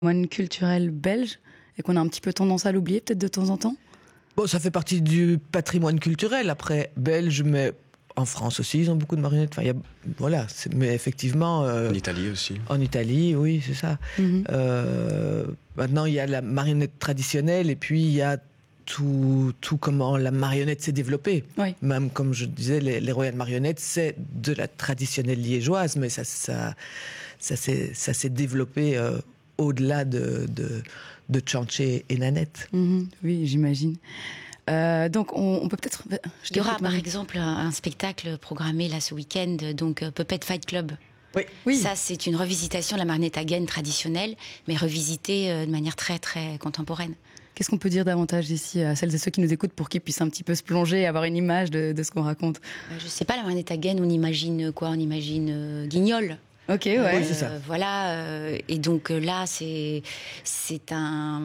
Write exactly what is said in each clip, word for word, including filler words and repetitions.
patrimoine culturel belge et qu'on a un petit peu tendance à l'oublier peut-être de temps en temps? Bon, ça fait partie du patrimoine culturel, après, belge, mais en France aussi, ils ont beaucoup de marionnettes. Enfin, il y a, voilà, c'est, mais effectivement... Euh, en Italie aussi. En Italie, oui, c'est ça. Mm-hmm. Euh, maintenant, il y a la marionnette traditionnelle et puis il y a tout, tout comment la marionnette s'est développée. Oui. Même, comme je disais, les, les royales marionnettes, c'est de la traditionnelle liégeoise, mais ça, ça, ça, s'est, ça s'est développé euh, au-delà de, de, de Tchanché et Nanette. Mm-hmm. Oui, j'imagine. Euh, donc on, on peut peut-être... Il y aura par exemple un, un spectacle programmé là ce week-end, donc uh, Puppet Fight Club. Oui. oui. Ça, c'est une revisitation de la marionnette à gaine traditionnelle, mais revisitée euh, de manière très très contemporaine. Qu'est-ce qu'on peut dire davantage ici à celles et ceux qui nous écoutent pour qu'ils puissent un petit peu se plonger et avoir une image de, de ce qu'on raconte? euh, Je sais pas, la marionnette à gaine, on imagine quoi? On imagine euh, Guignol. Ok, ouais. Euh, oui, c'est ça. Euh, voilà, euh, et donc euh, là, c'est c'est un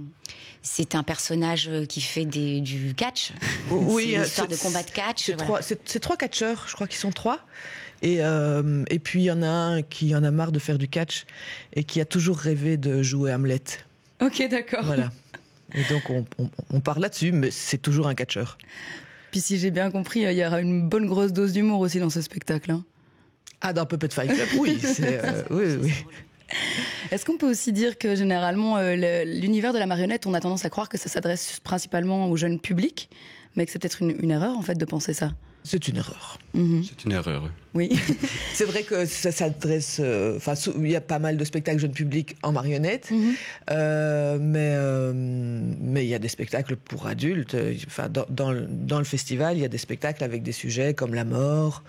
c'est un personnage qui fait des, du catch. Oui, c'est une histoire c'est, de combat de catch. C'est, voilà. trois, c'est, c'est trois catcheurs, je crois qu'ils sont trois. Et, euh, et puis il y en a un qui en a marre de faire du catch et qui a toujours rêvé de jouer Hamlet. Ok, d'accord. Voilà. Et donc on, on, on part là-dessus, mais c'est toujours un catcheur. Puis si j'ai bien compris, il y aura une bonne grosse dose d'humour aussi dans ce spectacle. Hein. Ah, dans Puppet Fight Club, oui. C'est, euh, oui, oui. Est-ce qu'on peut aussi dire que généralement, euh, le, l'univers de la marionnette, on a tendance à croire que ça s'adresse principalement au jeune public, mais que c'est peut-être une, une erreur en fait de penser ça? C'est une erreur. Mm-hmm. C'est une erreur. Oui. C'est vrai que ça s'adresse. Enfin, euh, il y a pas mal de spectacles jeunes publics en marionnette, mm-hmm. euh, mais euh, mais il y a des spectacles pour adultes. Enfin, dans, dans, dans le festival, il y a des spectacles avec des sujets comme la mort,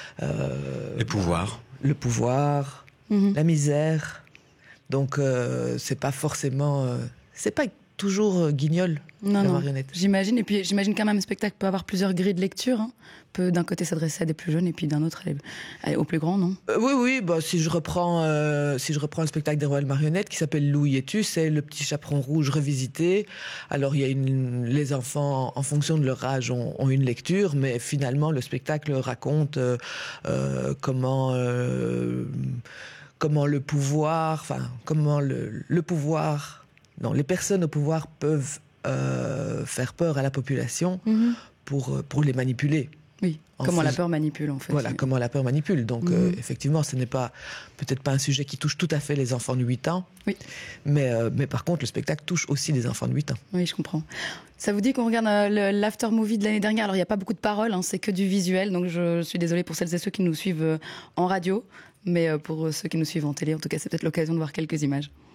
euh, le pouvoir, le pouvoir, mm-hmm. la misère. Donc, euh, c'est pas forcément. Euh, c'est pas toujours euh, Guignol. Non, la non, marionnette. J'imagine. Et puis, j'imagine quand même un spectacle peut avoir plusieurs grilles de lecture. Hein. Peut d'un côté s'adresser à des plus jeunes et puis d'un autre aux plus grands, non? euh, Oui, oui. Bah, si je reprends, euh, si je reprends le spectacle des Royales Marionnettes qui s'appelle Louis et tu, c'est le petit chaperon rouge revisité. Alors, il y a une, les enfants, en fonction de leur âge, ont, ont une lecture, mais finalement, le spectacle raconte euh, euh, comment. Euh, comment le pouvoir, enfin, comment le, le pouvoir, non, les personnes au pouvoir peuvent euh, faire peur à la population mm-hmm. pour, pour les manipuler. Oui, en comment fais... la peur manipule, en fait. Voilà, oui. comment la peur manipule. Donc, mm-hmm. euh, effectivement, ce n'est pas, peut-être pas un sujet qui touche tout à fait les enfants de huit ans, oui. mais, euh, mais par contre, le spectacle touche aussi les enfants de huit ans. Oui, je comprends. Ça vous dit qu'on regarde euh, le, l'after-movie de l'année dernière? Alors, il n'y a pas beaucoup de paroles, hein, c'est que du visuel, donc je, je suis désolée pour celles et ceux qui nous suivent euh, en radio, mais euh, pour ceux qui nous suivent en télé, en tout cas, c'est peut-être l'occasion de voir quelques images.